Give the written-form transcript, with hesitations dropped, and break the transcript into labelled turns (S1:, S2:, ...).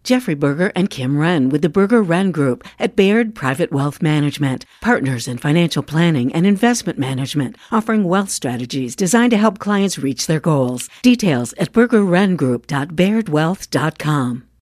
S1: Jeffrey Berger and Kim Wren with the Berger-Wren Group at Baird Private Wealth Management, partners in financial planning and investment management, offering wealth strategies designed to help clients reach their goals. Details at bergerwrengroup.bairdwealth.com.